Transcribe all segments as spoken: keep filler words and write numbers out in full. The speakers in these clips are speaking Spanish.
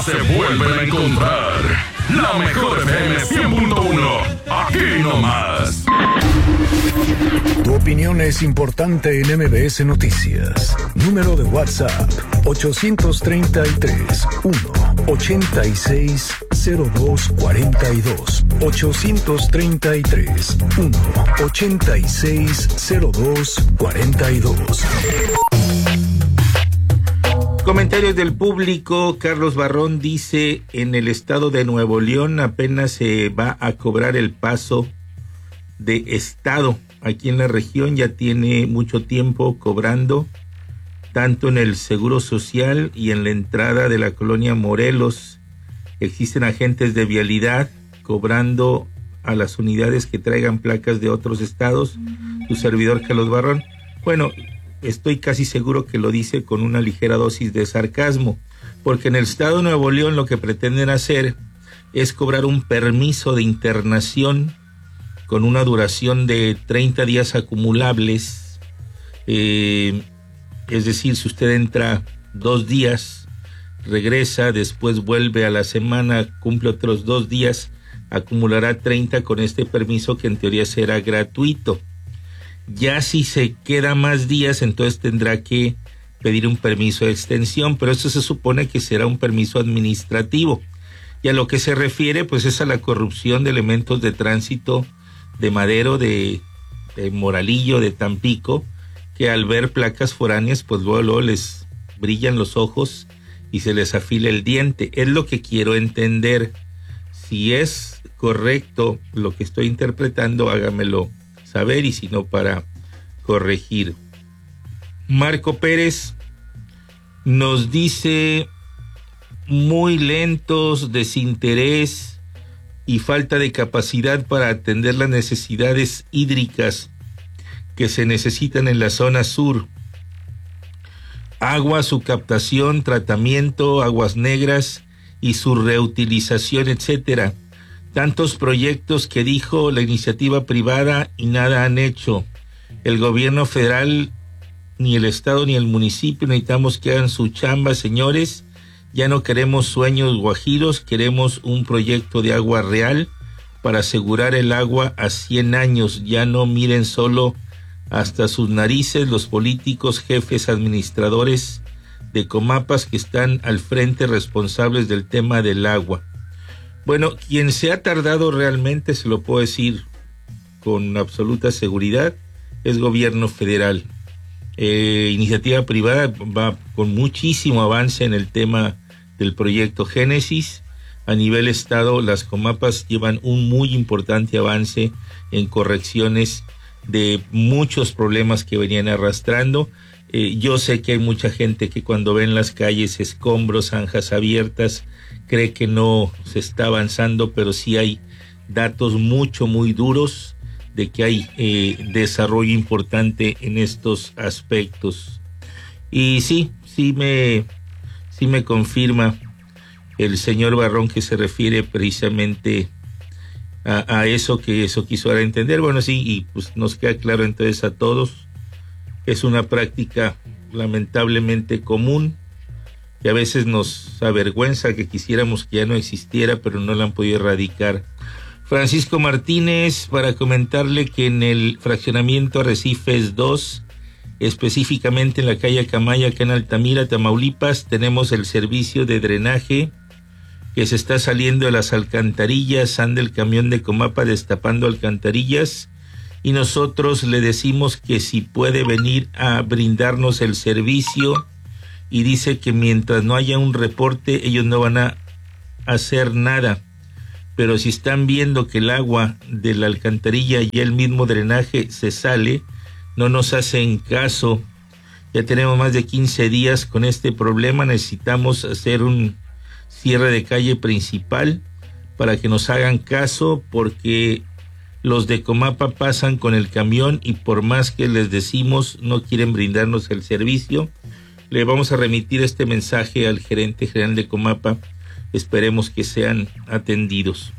Se vuelven a encontrar la mejor F M cien punto uno, aquí nomás. Tu opinión es importante en M B S Noticias. Número de WhatsApp ocho tres tres, uno, ocho seis, cero dos cuatro dos. ocho tres tres, uno, ocho seis, cero dos cuatro dos. Comentarios del público. Carlos Barrón dice: en el estado de Nuevo León apenas se va a cobrar el paso de estado. Aquí en la región ya tiene mucho tiempo cobrando, tanto en el Seguro Social y en la entrada de la colonia Morelos. Existen agentes de vialidad cobrando a las unidades que traigan placas de otros estados. Tu servidor Carlos Barrón. Bueno, estoy casi seguro que lo dice con una ligera dosis de sarcasmo, porque en el estado de Nuevo León lo que pretenden hacer es cobrar un permiso de internación con una duración de treinta días acumulables. Eh, es decir, si usted entra dos días, regresa, después vuelve a la semana, cumple otros dos días, acumulará treinta con este permiso que en teoría será gratuito. Ya si se queda más días, entonces tendrá que pedir un permiso de extensión, pero eso se supone que será un permiso administrativo. Y a lo que se refiere, pues es a la corrupción de elementos de tránsito de Madero, de, de Moralillo, de Tampico, que al ver placas foráneas, pues luego, luego les brillan los ojos y se les afila el diente. Es lo que quiero entender. Si es correcto lo que estoy interpretando, hágamelo saber, y si no, para corregir. Marco Pérez nos dice: muy lentos, desinterés y falta de capacidad para atender las necesidades hídricas que se necesitan en la zona sur. Agua, su captación, tratamiento, aguas negras y su reutilización, etcétera. Tantos proyectos que dijo la iniciativa privada y nada han hecho. El gobierno federal, ni el estado ni el municipio, necesitamos que hagan su chamba, señores. Ya no queremos sueños guajiros, queremos un proyecto de agua real para asegurar el agua a cien años. Ya no miren solo hasta sus narices los políticos, jefes, administradores de Comapas que están al frente responsables del tema del agua. Bueno, quien se ha tardado realmente, se lo puedo decir con absoluta seguridad, es gobierno federal. Eh, iniciativa privada va con muchísimo avance en el tema del proyecto Génesis. A nivel estado, las Comapas llevan un muy importante avance en correcciones de muchos problemas que venían arrastrando. Eh, yo sé que hay mucha gente que cuando ven las calles escombros, zanjas abiertas, cree que no se está avanzando, pero sí hay datos mucho, muy duros de que hay eh, desarrollo importante en estos aspectos. Y sí, sí me, sí me confirma el señor Barrón que se refiere precisamente a, a eso, que eso quiso dar a entender. Bueno, sí, y pues nos queda claro entonces a todos, es una práctica lamentablemente común, que a veces nos avergüenza, que quisiéramos que ya no existiera, pero no la han podido erradicar. Francisco Martínez, para comentarle que en el fraccionamiento Arrecifes dos, específicamente en la calle Acamaya, acá en Altamira, Tamaulipas, tenemos el servicio de drenaje que se está saliendo de las alcantarillas, anda el camión de Comapa destapando alcantarillas, y nosotros le decimos que si puede venir a brindarnos el servicio, y dice que mientras no haya un reporte ellos no van a hacer nada, pero si están viendo que el agua de la alcantarilla y el mismo drenaje se sale, no nos hacen caso. Ya tenemos más de quince días con este problema, necesitamos hacer un cierre de calle principal para que nos hagan caso, porque los de Comapa pasan con el camión y por más que les decimos no quieren brindarnos el servicio. Le vamos a remitir este mensaje al gerente general de Comapa, esperemos que sean atendidos.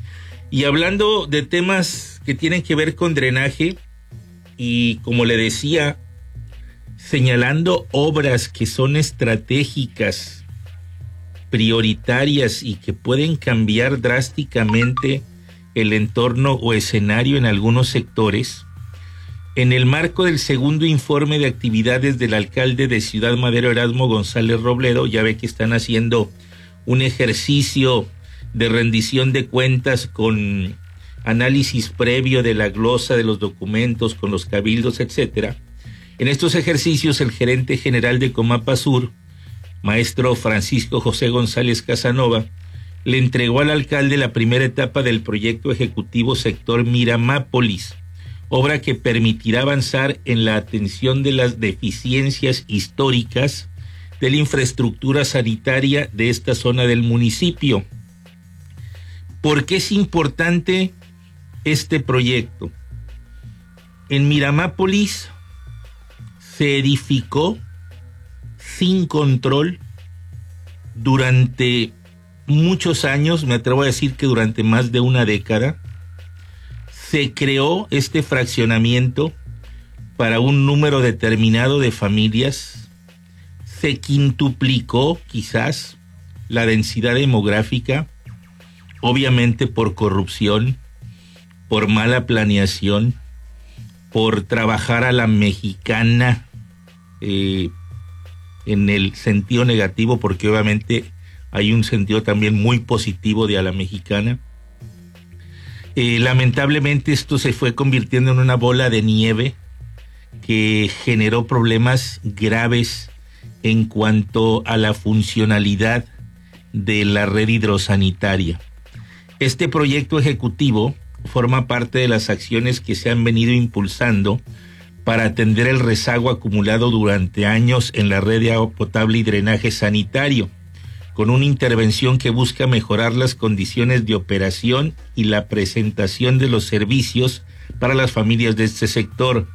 Y hablando de temas que tienen que ver con drenaje, y como le decía, señalando obras que son estratégicas, prioritarias y que pueden cambiar drásticamente el entorno o escenario en algunos sectores, en el marco del segundo informe de actividades del alcalde de Ciudad Madero, Erasmo González Robledo, ya ve que están haciendo un ejercicio de rendición de cuentas con análisis previo de la glosa de los documentos, con los cabildos, etcétera. En estos ejercicios, el gerente general de Comapa Sur, maestro Francisco José González Casanova, le entregó al alcalde la primera etapa del proyecto ejecutivo sector Miramápolis, obra que permitirá avanzar en la atención de las deficiencias históricas de la infraestructura sanitaria de esta zona del municipio. ¿Por qué es importante este proyecto? En Miramápolis se edificó sin control durante muchos años, me atrevo a decir que durante más de una década. Se creó este fraccionamiento para un número determinado de familias, se quintuplicó quizás la densidad demográfica, obviamente por corrupción, por mala planeación, por trabajar a la mexicana, eh, en el sentido negativo, porque obviamente hay un sentido también muy positivo de a la mexicana. Eh, lamentablemente esto se fue convirtiendo en una bola de nieve que generó problemas graves en cuanto a la funcionalidad de la red hidrosanitaria. Este proyecto ejecutivo forma parte de las acciones que se han venido impulsando para atender el rezago acumulado durante años en la red de agua potable y drenaje sanitario, con una intervención que busca mejorar las condiciones de operación y la presentación de los servicios para las familias de este sector.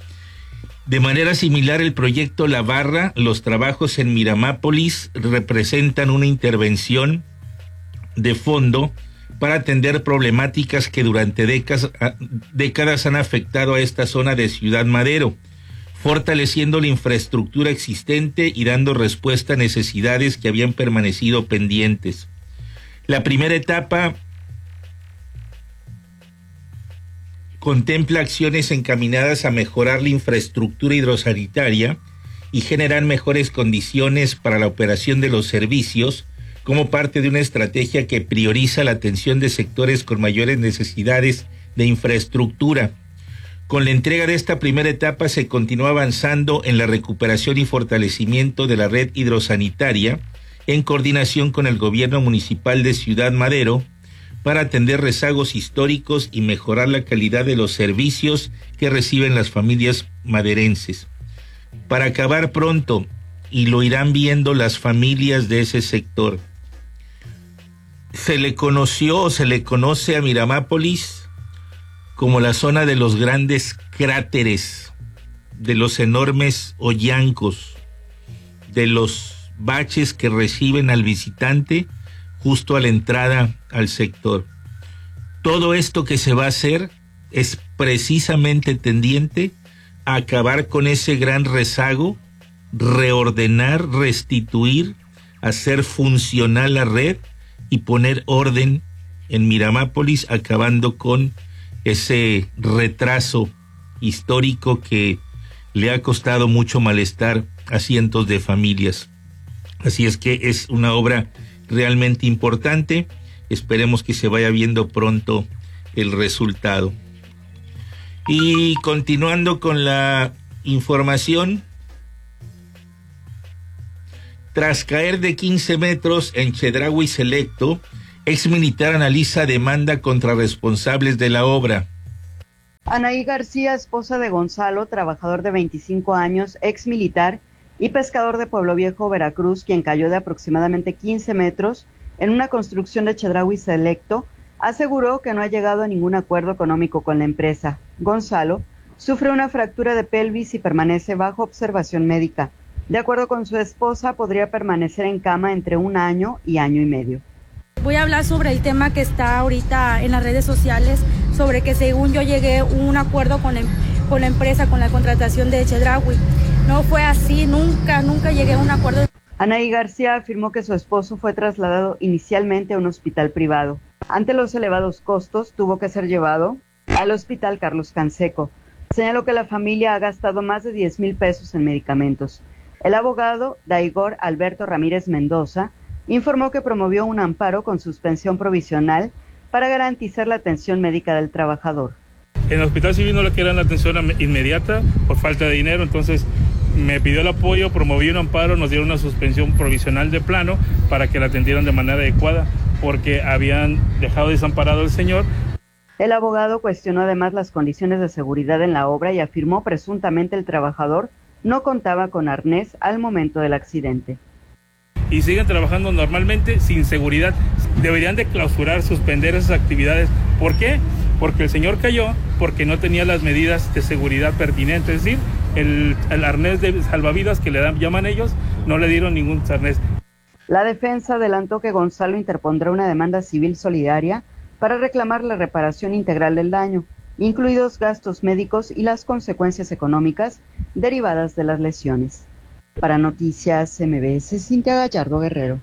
De manera similar, el proyecto La Barra, los trabajos en Miramápolis representan una intervención de fondo para atender problemáticas que durante décadas, décadas han afectado a esta zona de Ciudad Madero, fortaleciendo la infraestructura existente y dando respuesta a necesidades que habían permanecido pendientes. La primera etapa contempla acciones encaminadas a mejorar la infraestructura hidrosanitaria y generar mejores condiciones para la operación de los servicios, como parte de una estrategia que prioriza la atención de sectores con mayores necesidades de infraestructura. Con la entrega de esta primera etapa se continúa avanzando en la recuperación y fortalecimiento de la red hidrosanitaria en coordinación con el gobierno municipal de Ciudad Madero para atender rezagos históricos y mejorar la calidad de los servicios que reciben las familias maderenses. Para acabar pronto, y lo irán viendo las familias de ese sector, se le conoció o se le conoce a Miramápolis como la zona de los grandes cráteres, de los enormes hoyancos, de los baches que reciben al visitante justo a la entrada al sector. Todo esto que se va a hacer es precisamente tendiente a acabar con ese gran rezago, reordenar, restituir, hacer funcional la red y poner orden en Miramápolis, acabando con ese retraso histórico que le ha costado mucho malestar a cientos de familias. Así es que es una obra realmente importante. Esperemos que se vaya viendo pronto el resultado. Y continuando con la información, tras caer de quince metros en Chedraui Selecto, ex militar analiza demanda contra responsables de la obra. Anaí García, esposa de Gonzalo, trabajador de veinticinco años, ex militar y pescador de Pueblo Viejo, Veracruz, quien cayó de aproximadamente quince metros en una construcción de Chedraui Selecto, aseguró que no ha llegado a ningún acuerdo económico con la empresa. Gonzalo sufre una fractura de pelvis y permanece bajo observación médica. De acuerdo con su esposa, podría permanecer en cama entre un año y año y medio. Voy a hablar sobre el tema que está ahorita en las redes sociales, sobre que según yo llegué a un acuerdo con la, con la empresa, con la contratación de Chedraui. No fue así, nunca, nunca llegué a un acuerdo. Anaí García afirmó que su esposo fue trasladado inicialmente a un hospital privado. Ante los elevados costos, tuvo que ser llevado al Hospital Carlos Canseco. Señaló que la familia ha gastado más de diez mil pesos en medicamentos. El abogado Daigor Alberto Ramírez Mendoza informó que promovió un amparo con suspensión provisional para garantizar la atención médica del trabajador. En el hospital civil no le querían la atención inmediata por falta de dinero, entonces me pidió el apoyo, promoví un amparo, nos dieron una suspensión provisional de plano para que la atendieran de manera adecuada, porque habían dejado desamparado al señor. El abogado cuestionó además las condiciones de seguridad en la obra y afirmó presuntamente el trabajador no contaba con arnés al momento del accidente. Y siguen trabajando normalmente sin seguridad. Deberían de clausurar, suspender esas actividades. ¿Por qué? Porque el señor cayó porque no tenía las medidas de seguridad pertinentes, es decir, el, el arnés de salvavidas que le dan, llaman ellos, no le dieron ningún arnés. La defensa adelantó que Gonzalo interpondrá una demanda civil solidaria para reclamar la reparación integral del daño, incluidos gastos médicos y las consecuencias económicas derivadas de las lesiones. Para Noticias M B S, Cintia Gallardo Guerrero.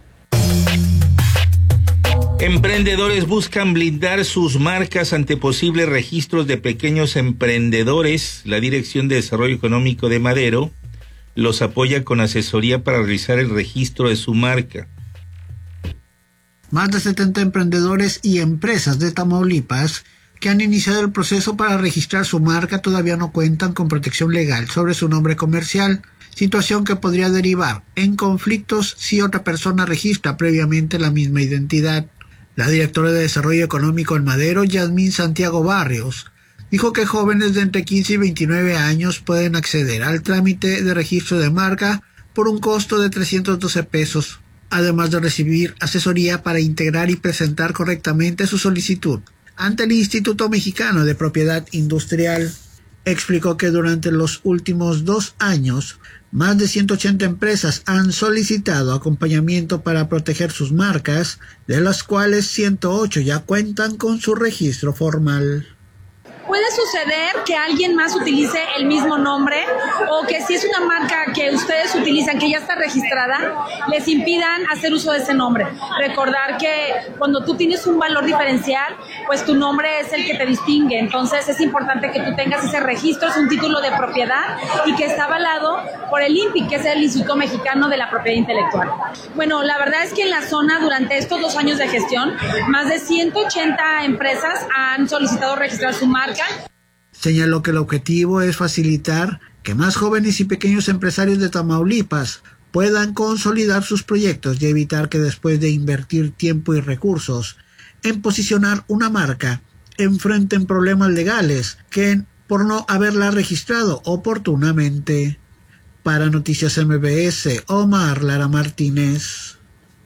Emprendedores buscan blindar sus marcas ante posibles registros de pequeños emprendedores. La Dirección de Desarrollo Económico de Madero los apoya con asesoría para realizar el registro de su marca. Más de setenta emprendedores y empresas de Tamaulipas que han iniciado el proceso para registrar su marca todavía no cuentan con protección legal sobre su nombre comercial, situación que podría derivar en conflictos si otra persona registra previamente la misma identidad. La directora de Desarrollo Económico en Madero, Yasmín Santiago Barrios, dijo que jóvenes de entre quince y veintinueve años pueden acceder al trámite de registro de marca por un costo de trescientos doce pesos, además de recibir asesoría para integrar y presentar correctamente su solicitud ante el Instituto Mexicano de Propiedad Industrial. Explicó que durante los últimos dos años, más de ciento ochenta empresas han solicitado acompañamiento para proteger sus marcas, de las cuales ciento ocho ya cuentan con su registro formal. Puede suceder que alguien más utilice el mismo nombre o que si es una marca que ustedes utilizan, que ya está registrada, les impidan hacer uso de ese nombre. Recordar que cuando tú tienes un valor diferencial, pues tu nombre es el que te distingue. Entonces es importante que tú tengas ese registro, es un título de propiedad y que está avalado por el I N P I, que es el Instituto Mexicano de la Propiedad Intelectual. Bueno, la verdad es que en la zona, durante estos dos años de gestión, más de ciento ochenta empresas han solicitado registrar su marca. Señaló que el objetivo es facilitar que más jóvenes y pequeños empresarios de Tamaulipas puedan consolidar sus proyectos y evitar que después de invertir tiempo y recursos en posicionar una marca enfrenten problemas legales que por no haberla registrado oportunamente. Para Noticias M B S, Omar Lara Martínez.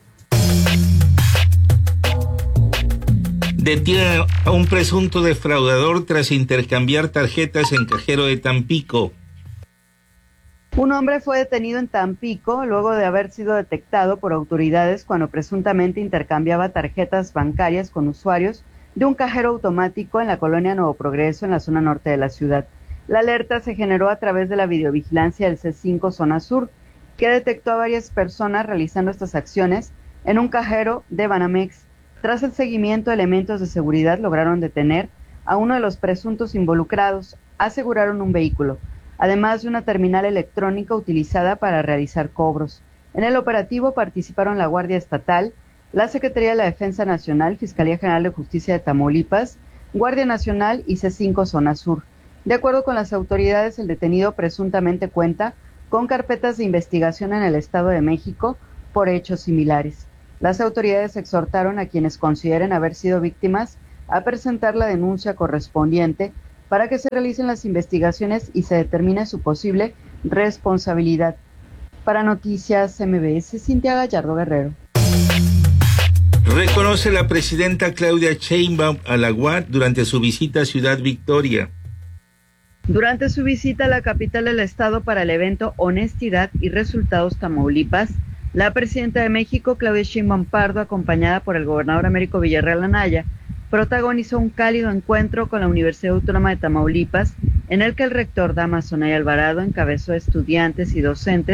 Detiene a un presunto defraudador tras intercambiar tarjetas en cajero de Tampico. Un hombre fue detenido en Tampico luego de haber sido detectado por autoridades cuando presuntamente intercambiaba tarjetas bancarias con usuarios de un cajero automático en la colonia Nuevo Progreso, en la zona norte de la ciudad. La alerta se generó a través de la videovigilancia del C cinco Zona Sur, que detectó a varias personas realizando estas acciones en un cajero de Banamex. Tras el seguimiento, elementos de seguridad lograron detener a uno de los presuntos involucrados, aseguraron un vehículo, además de una terminal electrónica utilizada para realizar cobros. En el operativo participaron la Guardia Estatal, la Secretaría de la Defensa Nacional, Fiscalía General de Justicia de Tamaulipas, Guardia Nacional y C cinco Zona Sur. De acuerdo con las autoridades, el detenido presuntamente cuenta con carpetas de investigación en el Estado de México por hechos similares. Las autoridades exhortaron a quienes consideren haber sido víctimas a presentar la denuncia correspondiente para que se realicen las investigaciones y se determine su posible responsabilidad. Para Noticias M B S, Cintia Gallardo Guerrero. Reconoce la presidenta Claudia Sheinbaum a la U A T durante su visita a Ciudad Victoria. Durante su visita a la capital del estado para el evento Honestidad y Resultados Tamaulipas, la presidenta de México, Claudia Sheinbaum Pardo, acompañada por el gobernador Américo Villarreal Anaya, protagonizó un cálido encuentro con la Universidad Autónoma de Tamaulipas, en el que el rector Damaso Naya Alvarado encabezó a estudiantes y docentes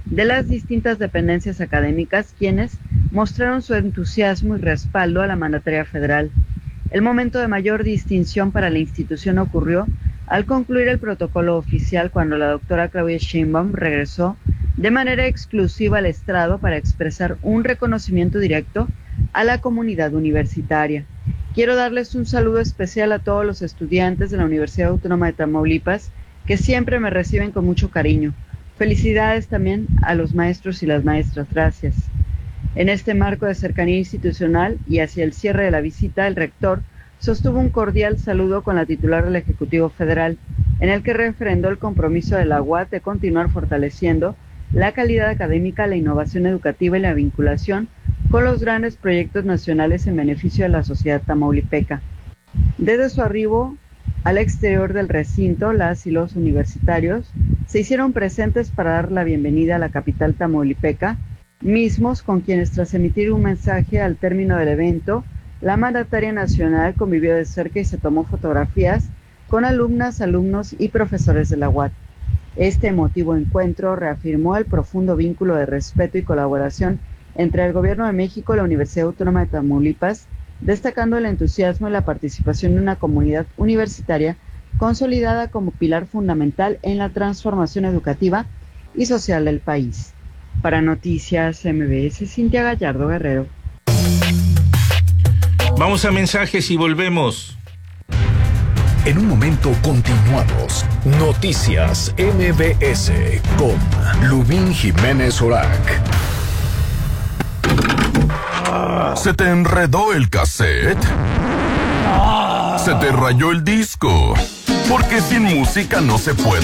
de las distintas dependencias académicas, quienes mostraron su entusiasmo y respaldo a la mandataria federal. El momento de mayor distinción para la institución ocurrió al concluir el protocolo oficial, cuando la doctora Claudia Sheinbaum regresó de manera exclusiva al estrado para expresar un reconocimiento directo a la comunidad universitaria. Quiero darles un saludo especial a todos los estudiantes de la Universidad Autónoma de Tamaulipas, que siempre me reciben con mucho cariño. Felicidades también a los maestros y las maestras. Gracias. En este marco de cercanía institucional y hacia el cierre de la visita, el rector sostuvo un cordial saludo con la titular del Ejecutivo Federal, en el que refrendó el compromiso de la U A T de continuar fortaleciendo la calidad académica, la innovación educativa y la vinculación con los grandes proyectos nacionales en beneficio de la sociedad tamaulipeca. Desde su arribo al exterior del recinto, las y los universitarios se hicieron presentes para dar la bienvenida a la capital tamaulipeca, mismos con quienes, tras emitir un mensaje al término del evento, la mandataria nacional convivió de cerca y se tomó fotografías con alumnas, alumnos y profesores de la U A T. Este emotivo encuentro reafirmó el profundo vínculo de respeto y colaboración entre el Gobierno de México y la Universidad Autónoma de Tamaulipas, destacando el entusiasmo y la participación de una comunidad universitaria consolidada como pilar fundamental en la transformación educativa y social del país. Para Noticias M B S, Cintia Gallardo Guerrero. Vamos a mensajes y volvemos. En un momento continuamos. Noticias M B S con Lubín Jiménez Orac. ¿Se te enredó el cassette? ¿Se te rayó el disco? Porque sin música no se puede